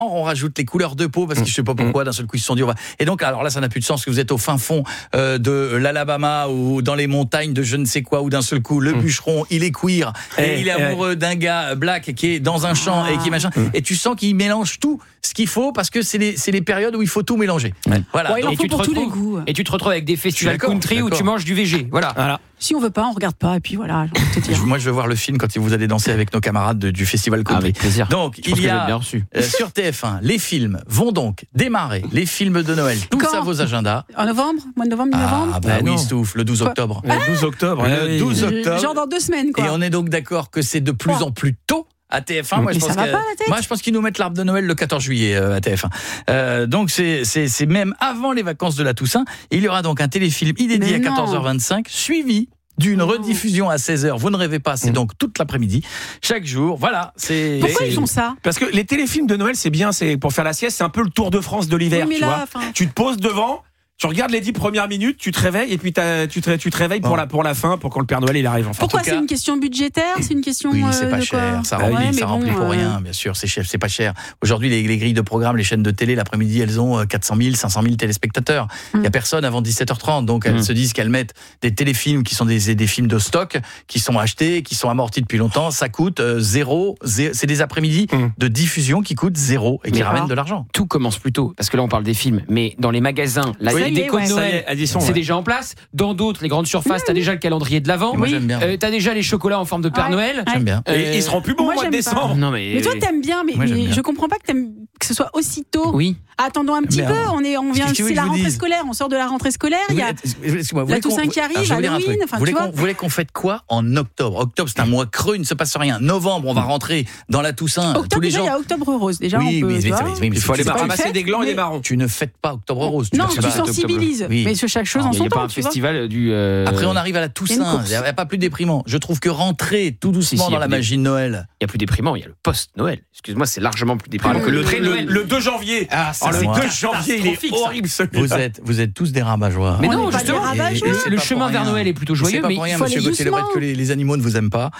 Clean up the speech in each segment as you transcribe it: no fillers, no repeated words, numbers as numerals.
on rajoute les couleurs de peau parce que je sais pas pourquoi d'un seul coup ils se sont dit et donc alors là ça n'a plus de sens que vous êtes au fin fond de l'Alabama ou dans les montagnes de je ne sais quoi où d'un seul coup le bûcheron il est queer et il est amoureux d'un gars black qui est dans un champ et qui machin et tu sens qu'il mélange tout ce qu'il faut parce que c'est les périodes où il faut tout mélanger. Voilà. Ouais, Donc, et tu te retrouves avec des festivals country où tu manges du VG. Voilà. Si on veut pas, on regarde pas et puis voilà. Je vais te dire. Moi je veux voir le film quand vous allez danser avec nos camarades du festival country. Avec plaisir. Donc il y a sur TF1 les films vont donc démarrer, les films de Noël, tout ça vos agendas. En novembre, mois de novembre, mi-novembre. Ah bah oui, Stouff, le 12 octobre. Le 12 octobre. Le 12 octobre. Genre dans 2 semaines quoi. Et on est donc d'accord que c'est de plus en plus tôt à TF1. Moi, je pense qu'ils nous mettent l'arbre de Noël le 14 juillet à TF1. Donc c'est même avant les vacances de la Toussaint. Il y aura donc un téléfilm inédit à 14h25 suivi d'une rediffusion à 16h. Vous ne rêvez pas, c'est donc toute l'après-midi, chaque jour. Voilà, c'est. Pourquoi ils font ça ? Parce que les téléfilms de Noël, c'est bien, c'est pour faire la sieste, c'est un peu le Tour de France de l'hiver, tu vois. Tu te poses devant. Tu regardes les 10 premières minutes, tu te réveilles et puis tu te réveilles pour la fin, pour quand le Père Noël il arrive. Enfin, pourquoi c'est une question budgétaire ? C'est une question c'est pas cher, ça remplit pour rien, bien sûr, c'est pas cher. Aujourd'hui, les grilles de programme, les chaînes de télé, l'après-midi, elles ont 400 000, 500 000 téléspectateurs. Il y a personne avant 17h30, donc elles se disent qu'elles mettent des téléfilms qui sont des films de stock, qui sont achetés, qui sont amortis depuis longtemps. Ça coûte zéro. C'est des après-midi de diffusion qui coûtent zéro et qui ramènent de l'argent. Tout commence plus tôt, parce que là on parle des films, mais dans les magasins, les décos de Noël, c'est déjà en place. Dans d'autres, les grandes surfaces, t'as déjà le calendrier de l'Avent. Moi j'aime bien. T'as déjà les chocolats en forme de Père Noël. J'aime bien. Et il seront plus bons au mois de décembre. Non, mais toi t'aimes bien, mais je comprends pas que ce soit aussi tôt. Oui. Attendons un petit peu. C'est la rentrée scolaire. On sort de la rentrée scolaire. Il y a la Toussaint qui arrive, Halloween. Vous voulez qu'on fête quoi en octobre ? Octobre, c'est un mois creux, il ne se passe rien. Novembre, on va rentrer dans la Toussaint. Octobre, déjà, il y a Octobre Rose. Déjà, oui, mais il faut aller ramasser des glands et des marrons. Tu ne fêtes pas Octobre Rose. Non, tu sensibilises. Mais sur chaque chose en son temps. Il n'y a pas un festival du. Après, on arrive à la Toussaint. Il n'y a pas plus déprimant. Je trouve que rentrer tout doucement dans la magie de Noël. Il y a plus déprimant. Il y a le post-Noël. Excuse-moi, c'est largement plus déprimant que le 2 janvier. Le 2 janvier, il est horrible. Vous êtes tous des rabat-joie. Mais non, justement, le chemin vers Noël est plutôt joyeux. Mais il faut aller doucement. Que les animaux ne vous aiment pas.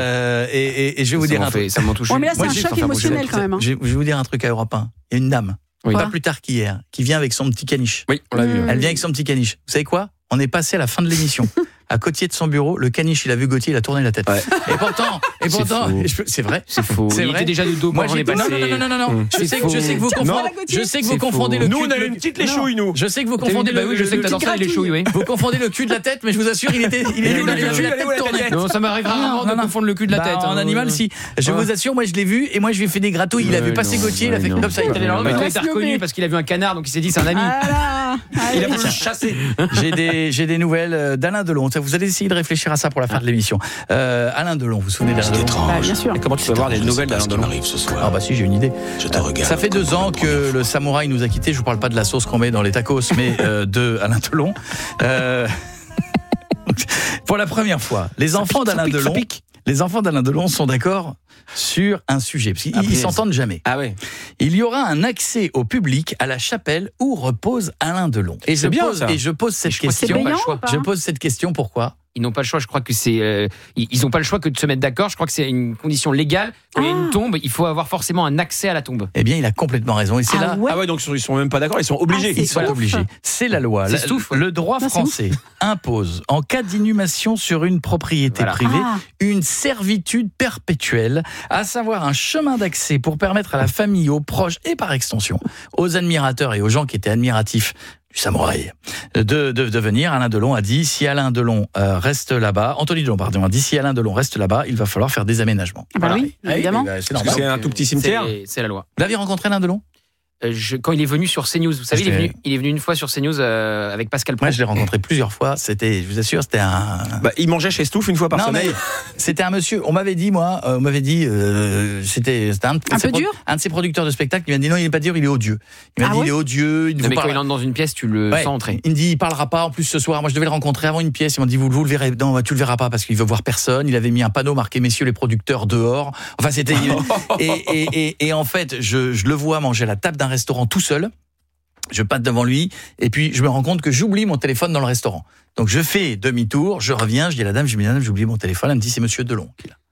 Et je vais vous dire un truc. Ça m'en touche. Mais là, c'est un choc émotionnel quand même. Je vais vous dire un truc à Europe 1. Il y a une dame, pas plus tard qu'hier, qui vient avec son petit caniche. Oui, on l'a vu. Elle vient avec son petit caniche. Vous savez quoi ? On est passé à la fin de l'émission. À côté de son bureau, le caniche, il a vu Gauthier, il a tourné la tête. Ouais. Et pourtant, c'est vrai. C'est faux. Il était déjà du dos. Moi, j'ai passé. Non. Je sais que vous confondez le cul. Nous, on a une petite léchouille, nous. Je sais que vous confondez le. Oui, je sais que t'adores ça, les léchouilles, oui. Vous confondez le cul de la tête, mais je vous assure, il est la tête tournée. Non, ça m'arrive rarement de confondre le cul de la tête. En animal, si. Je vous assure, moi, je l'ai vu et moi, je lui ai fait des gratouilles. Il a vu passer Gauthier, il a fait comme ça. Il était reconnu parce qu'il a vu un canard, donc il s'est dit c'est un ami. Il a voulu le chasser. J'ai des nouvelles d'Alain Delon. Vous allez essayer de réfléchir à ça pour la fin de l'émission. Alain Delon, vous vous souvenez d'Alain Delon ? Bien sûr. Et comment tu peux avoir des nouvelles d'Alain Delon ? Ah bah si, j'ai une idée. Ça fait 2 ans que le samouraï nous a quittés. Je vous parle pas de la sauce qu'on met dans les tacos, mais de Alain Delon. Pour la première fois, les enfants d'Alain Delon sont d'accord sur un sujet, parce qu'ils s'entendent jamais. Ah ouais. Il y aura un accès au public à la chapelle où repose Alain Delon. Et je pose cette question. Je pose cette question, pourquoi ? Ils n'ont pas le choix, je crois que c'est ils n'ont pas le choix que de se mettre d'accord, je crois que c'est une condition légale. Quand il y a une tombe, il faut avoir forcément un accès à la tombe. Eh bien, il a complètement raison et c'est là. Ah ouais, donc ils sont même pas d'accord, ils sont obligés. Ils sont obligés. C'est la loi. Le droit français impose en cas d'inhumation sur une propriété privée une servitude perpétuelle, à savoir un chemin d'accès pour permettre à la famille, aux proches et par extension aux admirateurs et aux gens qui étaient admiratifs du samouraï de venir. Alain Delon a dit si Alain Delon reste là-bas, Anthony Delon pardon a dit si Alain Delon reste là-bas, il va falloir faire des aménagements. Oui, évidemment. C'est normal. C'est un tout petit cimetière. C'est la loi. Vous l'avez rencontré Alain Delon ? Quand il est venu sur CNews, vous savez, il est venu une fois sur CNews avec Pascal Praud. Moi, je l'ai rencontré plusieurs fois. Je vous assure, c'était un. Il mangeait chez Stouff une fois par semaine. C'était un monsieur. On m'avait dit, c'était un peu dur. Un de ses producteurs de spectacle. Il m'a dit non, il n'est pas dur, il est odieux. Il m'a dit il est odieux. Mais quand il entre dans une pièce, tu le sens entrer. Il me dit il parlera pas. En plus ce soir, moi je devais le rencontrer avant une pièce. Il m'a dit vous le verrez. Non, tu le verras pas parce qu'il veut voir personne. Il avait mis un panneau marqué messieurs les producteurs dehors. Enfin c'était et en fait je le vois manger à la table d'un restaurant tout seul. Je passe devant lui et puis je me rends compte que j'oublie mon téléphone dans le restaurant. Donc je fais demi-tour, je reviens, je dis à la dame, j'ai oublié mon téléphone, elle me dit c'est monsieur Delon qui est là.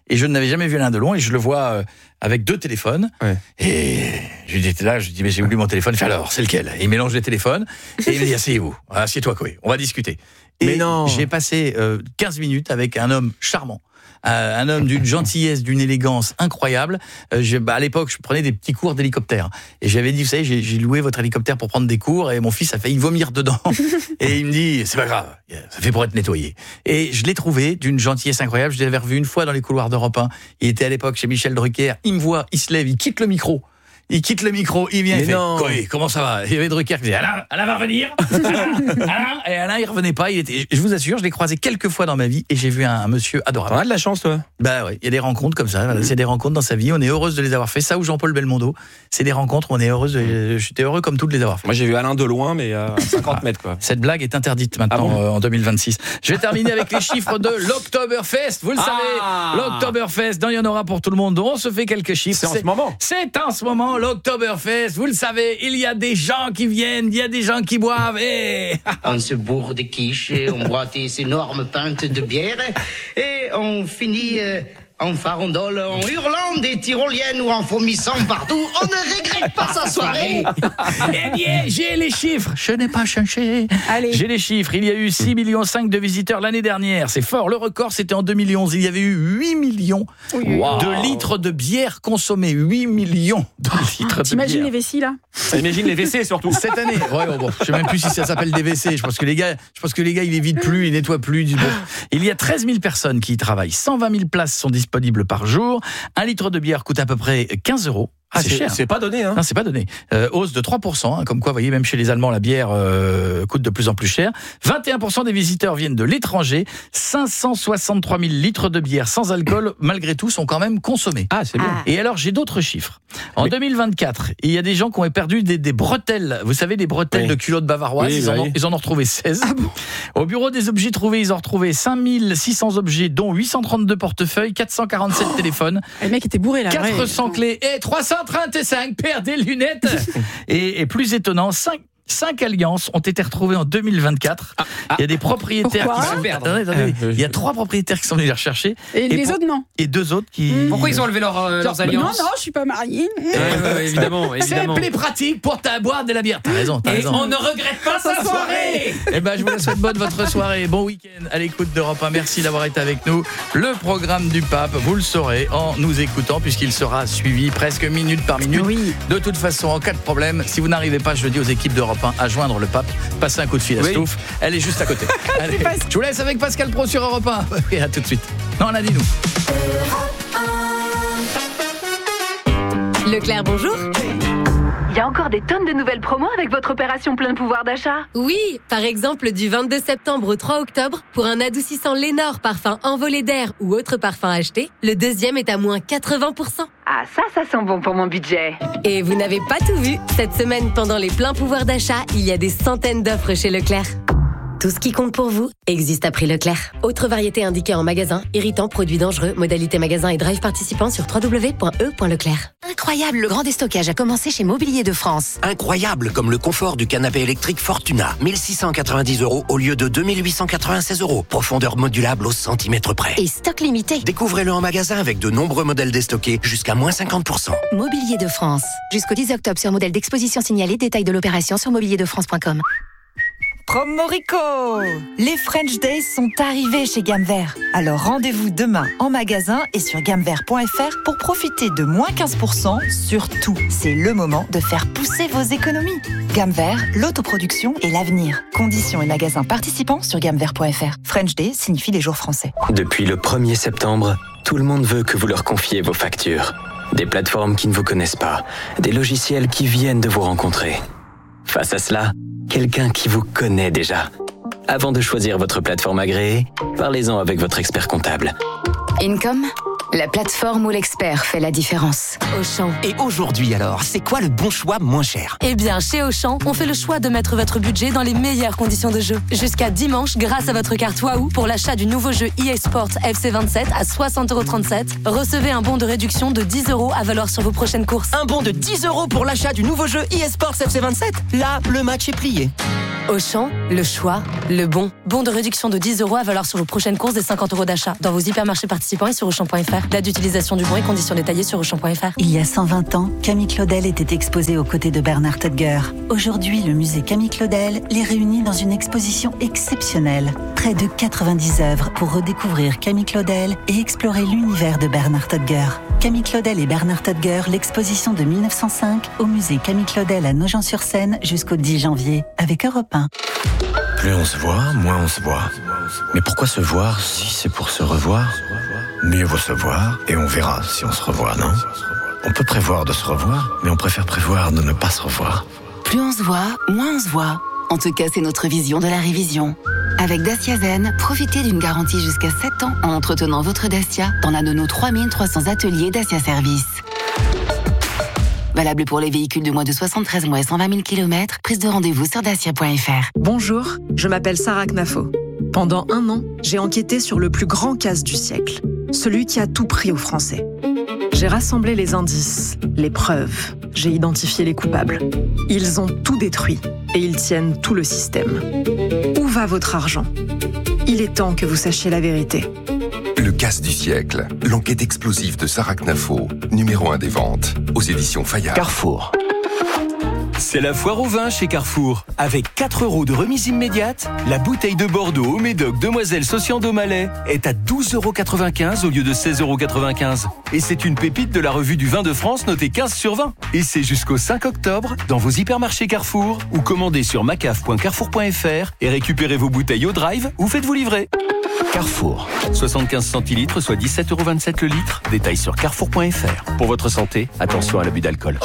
Et je n'avais jamais vu Alain Delon et je le vois avec 2 téléphones. Ouais. Et je lui dis, mais j'ai oublié mon téléphone. Il fait alors, c'est lequel? Et il mélange les téléphones et il me dit, asseyez-vous, assieds-toi Koé, on va discuter. Et j'ai passé 15 minutes avec un homme charmant. Un homme d'une gentillesse, d'une élégance incroyable. À l'époque, je prenais des petits cours d'hélicoptère. Et j'avais dit, vous savez, j'ai loué votre hélicoptère pour prendre des cours et mon fils a failli vomir dedans. Et il me dit, c'est pas grave, ça fait pour être nettoyé. Et je l'ai trouvé d'une gentillesse incroyable. Je l'avais revu une fois dans les couloirs d'Europe 1. Il était à l'époque chez Michel Drucker. Il me voit, il se lève, il quitte le micro. Il vient, il fait Koé, comment ça va? Il y avait Drucker qui disait Alain va revenir. Alain, et Alain il revenait pas. Je vous assure, je l'ai croisé quelques fois dans ma vie et j'ai vu un monsieur adorable. T'as de la chance, toi. Bah ouais, il y a des rencontres comme ça. C'est des rencontres dans sa vie. On est heureuse de les avoir fait. Ça ou Jean-Paul Belmondo, c'est des rencontres. On est heureuse. J'étais heureux comme tout de les avoir fait. Moi j'ai vu Alain de loin, mais à 50 mètres quoi. Cette blague est interdite maintenant en 2026. Je vais terminer avec les chiffres de l'Oktoberfest. Vous le savez, l'Oktoberfest, il y en aura pour tout le monde. On se fait quelques chiffres. C'est en ce moment. C'est en ce moment l'Oktoberfest. Vous le savez, il y a des gens qui viennent, il y a des gens qui boivent et... On se bourre de quiche, on boit des énormes pintes de bière et on finit en farandole, en hurlant des tyroliennes ou en vomissant partout. On ne regrette pas sa soirée. Eh bien, j'ai les chiffres. Je n'ai pas cherché. Allez. J'ai les chiffres. Il y a eu 6,5 millions de visiteurs l'année dernière. C'est fort. Le record, c'était en 2011. Il y avait eu 8 millions de litres de bière consommés. 8 millions de litres de bière. T'imagines les vessies, là? Imagine les WC, surtout. Cette année. Ouais, bon, je sais même plus si ça s'appelle des WC. Je pense que les gars, ils les vident plus, ils nettoient plus. Bon. Il y a 13 000 personnes qui y travaillent. 120 000 places sont disponibles par jour. 1 litre de bière coûte à peu près 15 €. Ah, c'est cher. C'est pas donné, hein. Non, c'est pas donné. Hausse de 3%, comme quoi, vous voyez, même chez les Allemands, la bière coûte de plus en plus cher. 21% des visiteurs viennent de l'étranger. 563 000 litres de bière sans alcool, malgré tout, sont quand même consommés. Ah, c'est bien. Et alors, j'ai d'autres chiffres. En 2024, il y a des gens qui ont perdu des bretelles. Vous savez, des bretelles de culottes bavaroises. Ils en ont retrouvé 16. Ah bon. Au bureau des objets trouvés, ils ont retrouvé 5600 objets, dont 832 portefeuilles, 447 téléphones. Le mec était bourré, là. 400 clés et 335 paires des lunettes. Et plus étonnant, 5 alliances ont été retrouvées en 2024. Il y a des propriétaires qui se perdent. Il y a 3 propriétaires qui sont venus les rechercher. Et les autres, non. Et 2 autres qui... Pourquoi ils ont enlevé leurs alliances? Non, je suis pas mariée. Évidemment. C'est plus pratique pour boire de la bière. T'as raison. Et on ne regrette pas sa soirée. Eh ben, je vous la souhaite bonne votre soirée. Bon week-end à l'écoute d'Europe 1. Merci d'avoir été avec nous. Le programme du pape, vous le saurez en nous écoutant, puisqu'il sera suivi presque minute par minute. Oui. De toute façon, en cas de problème, si vous n'arrivez pas, je le dis aux équipes d'Europe 1, à joindre le pape, passez un coup de fil à Stouff. Elle est juste à côté. Allez, je vous laisse avec Pascal Pro sur Europe 1. Et à tout de suite. Non, on a dit nous. Leclerc, bonjour. Il y a encore des tonnes de nouvelles promos avec votre opération plein pouvoir d'achat. Oui, par exemple du 22 septembre au 3 octobre, pour un adoucissant Lénore parfum envolé d'air ou autre parfum acheté, le deuxième est à moins 80%. Ah, ça sent bon pour mon budget. Et vous n'avez pas tout vu. Cette semaine, pendant les pleins pouvoirs d'achat, il y a des centaines d'offres chez Leclerc. Tout ce qui compte pour vous existe à prix Leclerc. Autre variété indiquée en magasin, irritant, produits dangereux, modalité magasin et drive participant sur www.e.leclerc. Incroyable, le grand déstockage a commencé chez Mobilier de France. Incroyable, comme le confort du canapé électrique Fortuna. 1690 € au lieu de 2896 €. Profondeur modulable au centimètre près. Et stock limité. Découvrez-le en magasin avec de nombreux modèles déstockés jusqu'à moins 50%. Mobilier de France. Jusqu'au 10 octobre sur modèle d'exposition signalé. Détail de l'opération sur mobilierdefrance.com. Promorico! Les French Days sont arrivés chez Gamme Vert. Alors rendez-vous demain en magasin et sur gammevert.fr pour profiter de moins 15% sur tout. C'est le moment de faire pousser vos économies. Gamme Vert, l'autoproduction et l'avenir. Conditions et magasins participants sur gammevert.fr. French Day signifie les jours français. Depuis le 1er septembre, tout le monde veut que vous leur confiez vos factures. Des plateformes qui ne vous connaissent pas, des logiciels qui viennent de vous rencontrer. Face à cela, quelqu'un qui vous connaît déjà. Avant de choisir votre plateforme agréée, parlez-en avec votre expert comptable. Income, la plateforme où l'expert fait la différence. Auchan. Et aujourd'hui alors, c'est quoi le bon choix moins cher? Eh bien, chez Auchan, on fait le choix de mettre votre budget dans les meilleures conditions de jeu. Jusqu'à dimanche, grâce à votre carte Wahoo, pour l'achat du nouveau jeu EA Sports FC27 à 60,37 €, recevez un bon de réduction de 10 € à valoir sur vos prochaines courses. Un bon de 10 € pour l'achat du nouveau jeu EA Sports FC27? Là, le match est plié. Auchan, le choix, le bon. Bon de réduction de 10 € à valeur sur vos prochaines courses des 50 € d'achat. Dans vos hypermarchés participants et sur Auchan.fr. Date d'utilisation du bon et conditions détaillées sur Auchan.fr. Il y a 120 ans, Camille Claudel était exposée aux côtés de Bernard Todger. Aujourd'hui, le musée Camille Claudel les réunit dans une exposition exceptionnelle. Près de 90 œuvres pour redécouvrir Camille Claudel et explorer l'univers de Bernard Todger. Camille Claudel et Bernard Todger, l'exposition de 1905 au musée Camille Claudel à Nogent-sur-Seine jusqu'au 10 janvier avec Europe 1. Plus on se voit, moins on se voit. Mais pourquoi se voir si c'est pour se revoir ? Mieux vaut se voir et on verra si on se revoit, non ? On peut prévoir de se revoir, mais on préfère prévoir de ne pas se revoir. Plus on se voit, moins on se voit. En tout cas, c'est notre vision de la révision. Avec Dacia Zen, profitez d'une garantie jusqu'à 7 ans en entretenant votre Dacia dans l'un de nos 3300 ateliers Dacia Service. Valable pour les véhicules de moins de 73 mois et 120 000 km. Prise de rendez-vous sur dacia.fr. Bonjour, je m'appelle Sarah Knafo. Pendant 1 an, j'ai enquêté sur le plus grand casse du siècle. Celui qui a tout pris aux Français. J'ai rassemblé les indices, les preuves. J'ai identifié les coupables. Ils ont tout détruit et ils tiennent tout le système. Où va votre argent ? Il est temps que vous sachiez la vérité. Le casse du siècle, l'enquête explosive de Sarah Knafo, numéro 1 des ventes, aux éditions Fayard. Carrefour. C'est la foire au vin chez Carrefour. Avec 4 € de remise immédiate, la bouteille de Bordeaux au Médoc Demoiselle Sociando Malais est à 12,95 € au lieu de 16,95 €. Et c'est une pépite de la revue du vin de France notée 15 sur 20. Et c'est jusqu'au 5 octobre dans vos hypermarchés Carrefour ou commandez sur macaf.carrefour.fr et récupérez vos bouteilles au drive ou faites-vous livrer. Carrefour. 75 centilitres, soit 17,27 € le litre. Détail sur carrefour.fr. Pour votre santé, attention à l'abus d'alcool.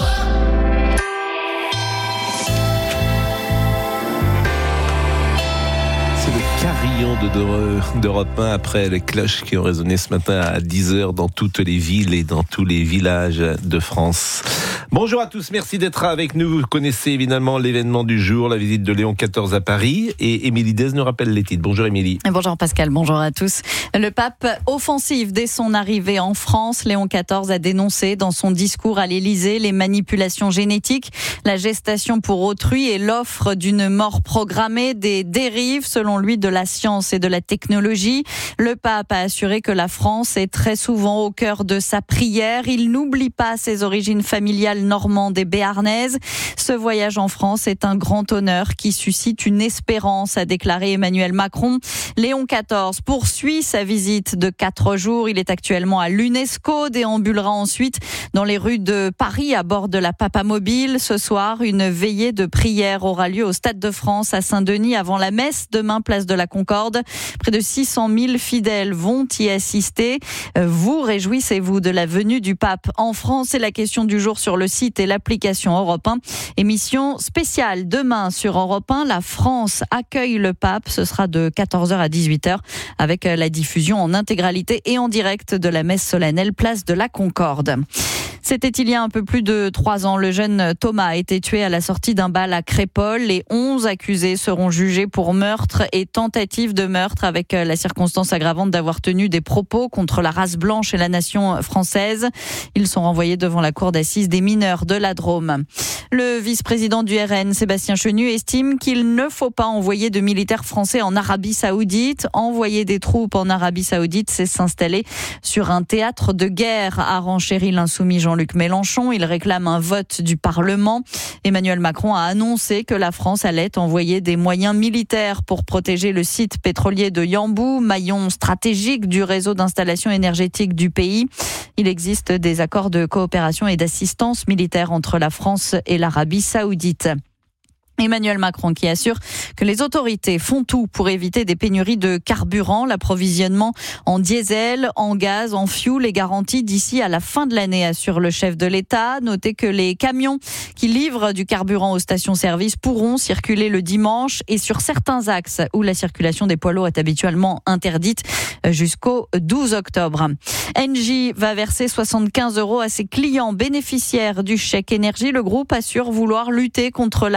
Carillon d'Europe 1 après les cloches qui ont résonné ce matin à 10h dans toutes les villes et dans tous les villages de France. Bonjour à tous, merci d'être avec nous. Vous connaissez évidemment l'événement du jour, la visite de Léon XIV à Paris. Et Émilie Dez nous rappelle les titres. Bonjour Émilie. Bonjour Pascal, bonjour à tous. Le pape offensif dès son arrivée en France. Léon XIV a dénoncé dans son discours à l'Élysée les manipulations génétiques, la gestation pour autrui et l'offre d'une mort programmée, des dérives selon lui de la science et de la technologie. Le pape a assuré que la France est très souvent au cœur de sa prière. Il n'oublie pas ses origines familiales normandes et béarnaises. Ce voyage en France est un grand honneur qui suscite une espérance, a déclaré Emmanuel Macron. Léon XIV poursuit sa visite de 4 jours. Il est actuellement à l'UNESCO, déambulera ensuite dans les rues de Paris à bord de la Papamobile. Ce soir, une veillée de prière aura lieu au Stade de France à Saint-Denis avant la messe demain, place de la Concorde. Près de 600 000 fidèles vont y assister. Vous réjouissez-vous de la venue du pape en France? C'est la question du jour sur le site et l'application Europe 1. Émission spéciale demain sur Europe 1. La France accueille le pape. Ce sera de 14h à 18h avec la diffusion en intégralité et en direct de la messe solennelle place de la Concorde. C'était il y a un peu plus de 3 ans. Le jeune Thomas a été tué à la sortie d'un bal à Crépol. Les 11 accusés seront jugés pour meurtre et tentative de meurtre avec la circonstance aggravante d'avoir tenu des propos contre la race blanche et la nation française. Ils sont renvoyés devant la cour d'assises des mineurs de la Drôme. Le vice-président du RN, Sébastien Chenu, estime qu'il ne faut pas envoyer de militaires français en Arabie Saoudite. Envoyer des troupes en Arabie Saoudite, c'est s'installer sur un théâtre de guerre, a renchéri l'insoumis Jean-Luc Mélenchon. Il réclame un vote du Parlement. Emmanuel Macron a annoncé que la France allait envoyer des moyens militaires pour protéger le site pétrolier de Yanbu, maillon stratégique du réseau d'installation énergétique du pays. Il existe des accords de coopération et d'assistance militaire entre la France et l'Arabie Saoudite. Emmanuel Macron qui assure que les autorités font tout pour éviter des pénuries de carburant. L'approvisionnement en diesel, en gaz, en fioul est garanti d'ici à la fin de l'année, assure le chef de l'État. Notez que les camions qui livrent du carburant aux stations-service pourront circuler le dimanche et sur certains axes où la circulation des poids lourds est habituellement interdite jusqu'au 12 octobre. Engie va verser 75 € à ses clients bénéficiaires du chèque énergie. Le groupe assure vouloir lutter contre la précarité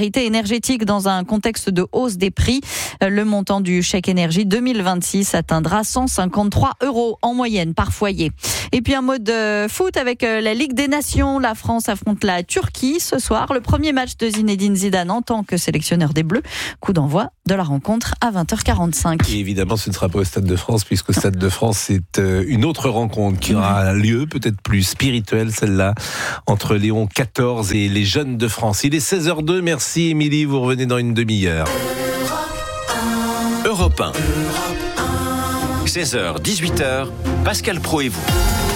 précarité énergétique dans un contexte de hausse des prix. Le montant du chèque énergie 2026 atteindra 153 € en moyenne par foyer. Et puis un mot de foot avec la Ligue des Nations. La France affronte la Turquie ce soir. Le premier match de Zinedine Zidane en tant que sélectionneur des Bleus. Coup d'envoi de la rencontre à 20h45. Et évidemment, ce ne sera pas au Stade de France, puisque au Stade de France, c'est une autre rencontre qui aura lieu, peut-être plus spirituelle, celle-là, entre Léon XIV et les jeunes de France. Il est 16h02. Merci, Émilie. Vous revenez dans une demi-heure. Europe 1. 16h, 18h, Pascal Praud et vous.